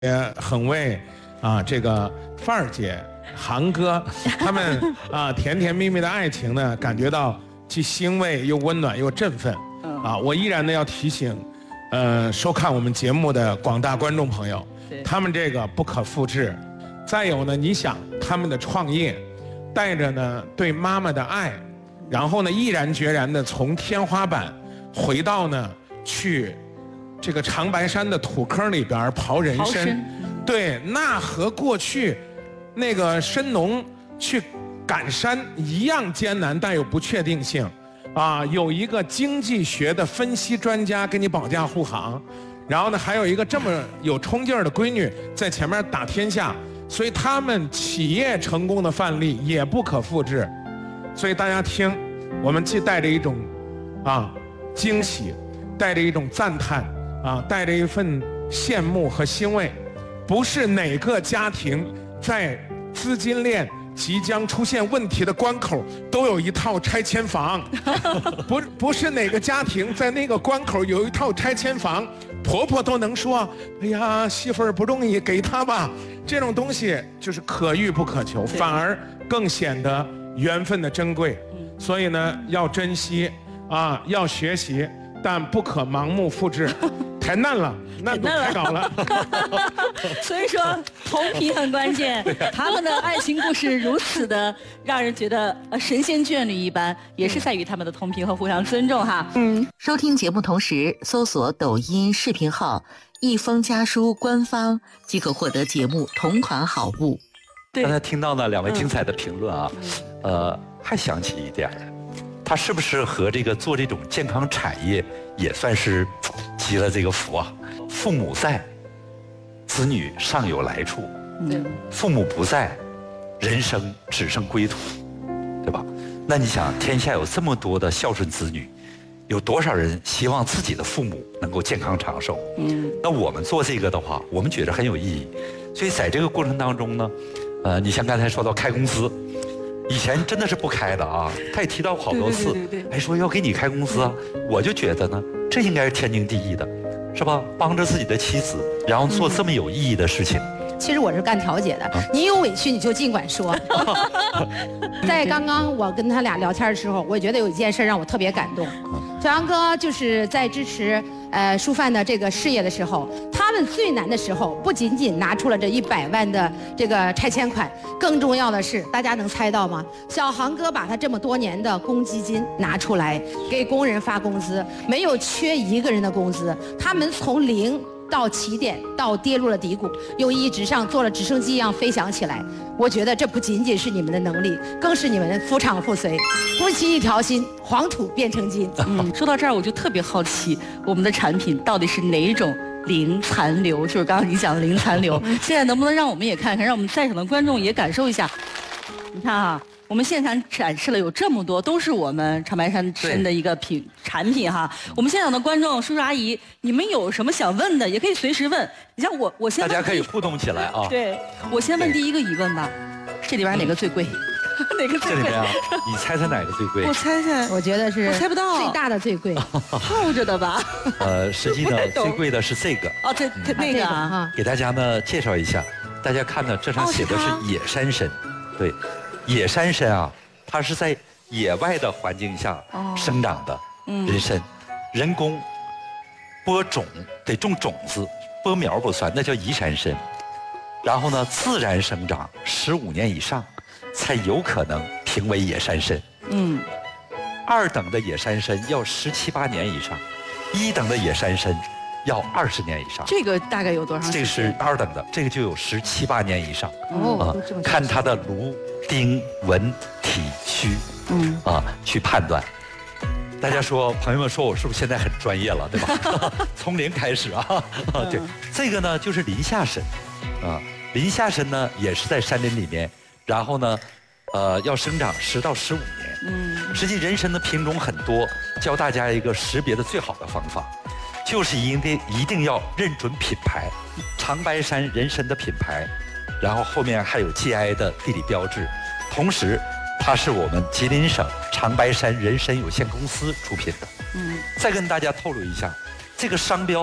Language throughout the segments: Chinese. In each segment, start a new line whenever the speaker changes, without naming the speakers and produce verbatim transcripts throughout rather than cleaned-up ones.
也很为啊这个范儿姐、航哥他们啊甜甜蜜蜜的爱情呢感觉到既欣慰又温暖又振奋。啊，我依然呢要提醒，呃，收看我们节目的广大观众朋友，他们这个不可复制。再有呢，你想他们的创业，带着呢对妈妈的爱，然后呢毅然决然的从天花板回到呢去这个长白山的土坑里边刨人参，对，那和过去那个参农去赶山一样艰难，但有不确定性。啊，有一个经济学的分析专家给你保驾护航，然后呢，还有一个这么有冲劲儿的闺女在前面打天下，所以他们企业成功的范例也不可复制。所以大家听，我们既带着一种啊惊喜，带着一种赞叹，啊，带着一份羡慕和欣慰，不是哪个家庭在资金链即将出现问题的关口都有一套拆迁房，不不是哪个家庭在那个关口有一套拆迁房，婆婆都能说，哎呀，媳妇儿不容易，给她吧。这种东西就是可遇不可求，反而更显得缘分的珍贵。所以呢，要珍惜啊，要学习，但不可盲目复制。太难了，难度太高了。
所以说同频很关键，他们的爱情故事如此的让人觉得呃神仙眷侣一般，也是在于他们的同频和互相尊重哈。
嗯，收听节目同时搜索抖音视频号“一封家书”官方，即可获得节目同款好物。
刚才听到呢两位精彩的评论啊，嗯、呃，还想起一点，他是不是和这个做这种健康产业也算是积了这个福啊？父母在，子女尚有来处；嗯、父母不在，人生只剩归途，对吧？那你想，天下有这么多的孝顺子女，有多少人希望自己的父母能够健康长寿？嗯，那我们做这个的话，我们觉得很有意义。所以在这个过程当中呢，呃，你像刚才说到开公司。以前真的是不开的啊，他也提到好多次，哎，说要给你开公司啊，我就觉得呢，这应该是天经地义的，是吧？帮着自己的妻子，然后做这么有意义的事情。
嗯、其实我是干调解的，啊、你有委屈你就尽管说。在刚刚我跟他俩聊天的时候，我觉得有一件事让我特别感动。小杨哥就是在支持呃舒范的这个事业的时候，他们最难的时候，不仅仅拿出了这一百万的这个拆迁款，更重要的是，大家能猜到吗？小航哥把他这么多年的公积金拿出来给工人发工资，没有缺一个人的工资，他们从零到起点到跌入了低谷，又一直上做了直升机一样飞翔起来。我觉得这不仅仅是你们的能力，更是你们夫唱妇随，夫妻一条心，黄土变成金。
嗯，说到这儿我就特别好奇，我们的产品到底是哪一种零残留？就是刚刚你讲的零残留，现在能不能让我们也看看，让我们在场的观众也感受一下？你看啊。我们现场展示了有这么多，都是我们长白山参的一个品产品哈。我们现场的观众叔叔阿姨，你们有什么想问的，也可以随时问。你像我，我先
大家可以互动起来啊。
对，我先问第一个疑问吧，这里边哪个最贵？哪个最贵？
这里边啊，你猜猜哪个最贵？
我猜猜，
我觉得是
我猜不到，
最大的最贵，
泡着的吧？
呃，实际呢，最贵的是这个。
哦，这这那个啊，
给大家呢介绍一下，大家看呢，这上写的是野山参，对。野山参啊，它是在野外的环境下生长的人参，哦嗯、人工播种得种种子，播苗不算，那叫移山参。然后呢，自然生长十五年以上，才有可能评为野山参。嗯，二等的野山参要十七八年以上，一等的野山参要二十年以上。
这个大概有多长时间？
这是二等的，这个就有十七八年以上。哦，啊、看它的炉。丁文体虚，嗯啊，去判断。大家说，朋友们说我是不是现在很专业了，对吧？从零开始啊，啊对，这个呢就是林下参，啊，林下参呢也是在山林里面，然后呢，呃，要生长十到十五年。嗯，实际人参的品种很多，教大家一个识别的最好的方法，就是一定一定要认准品牌，长白山人参的品牌。然后后面还有 G I 的地理标志，同时它是我们吉林省长白山人参有限公司出品的。嗯，再跟大家透露一下，这个商标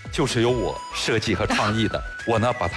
就是由我设计和创意的。我呢把它